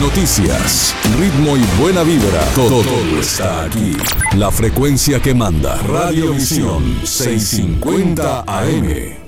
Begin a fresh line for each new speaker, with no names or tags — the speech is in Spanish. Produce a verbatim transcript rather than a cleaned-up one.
noticias, ritmo y buena vibra, todo, todo está aquí. La frecuencia que manda, Radiovisión seiscientos cincuenta A M.